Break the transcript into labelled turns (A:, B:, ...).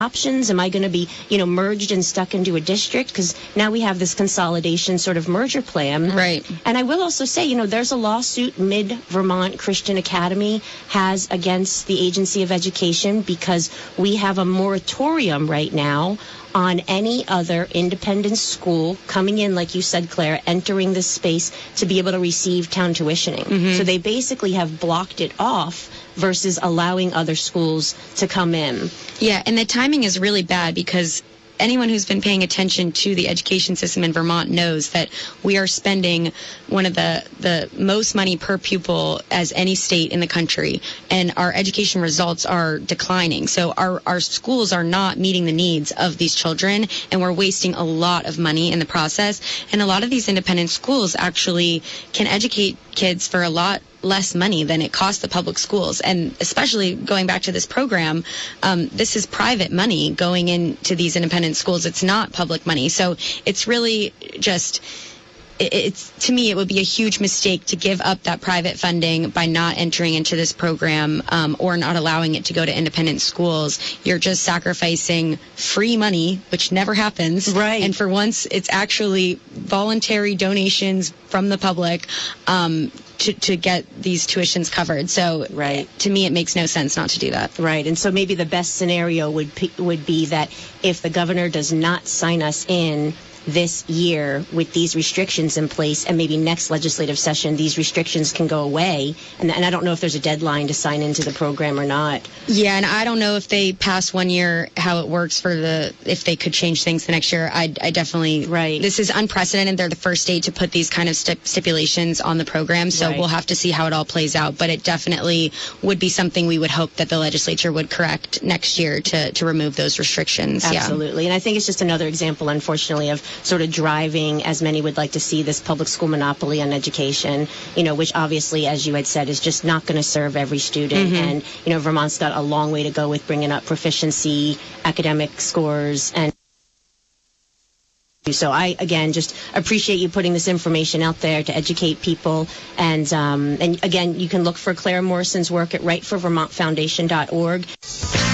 A: options? Am I going to be, merged and stuck into a district? Because now we have this consolidation sort of merger plan.
B: Right.
A: And I will also say, there's a lawsuit Mid-Vermont Christian Academy has against the Agency of Education because we have a moratorium right now on any other independent school coming in, like you said, Claire, entering this space to be able to receive town tuitioning.
B: Mm-hmm.
A: So they basically have blocked it off versus allowing other schools to come in.
B: Yeah, and the timing is really bad because anyone who's been paying attention to the education system in Vermont knows that we are spending one of the most money per pupil as any state in the country, and our education results are declining. So our schools are not meeting the needs of these children, and we're wasting a lot of money in the process. And a lot of these independent schools actually can educate kids for a lot less money than it costs the public schools. And especially going back to this program, this is private money going into these independent schools. It's not public money. So it's really just, to me, it would be a huge mistake to give up that private funding by not entering into this program or not allowing it to go to independent schools. You're just sacrificing free money, which never happens.
A: Right.
B: And for once, it's actually voluntary donations from the public to get these tuitions covered. So
A: right.
B: To me, it makes no sense not to do that.
A: Right. And so maybe the best scenario would be that if the governor does not sign us in this year with these restrictions in place, and maybe next legislative session these restrictions can go away, and I don't know if there's a deadline to sign into the program or not.
B: Yeah, and I don't know if they pass 1 year how it works if they could change things the next year. I definitely,
A: right.
B: This is unprecedented. They're the first state to put these kind of stipulations on the program, so
A: right.
B: We'll have to see how it all plays out, but it definitely would be something we would hope that the legislature would correct next year to remove those restrictions.
A: Absolutely.
B: Yeah.
A: And I think it's just another example, unfortunately, of sort of driving, as many would like to see, this public school monopoly on education, which obviously, as you had said, is just not going to serve every student.
B: Mm-hmm.
A: And, Vermont's got a long way to go with bringing up proficiency, academic scores, and so I, again, just appreciate you putting this information out there to educate people. And again, you can look for Claire Morrison's work at rightforvermontfoundation.org.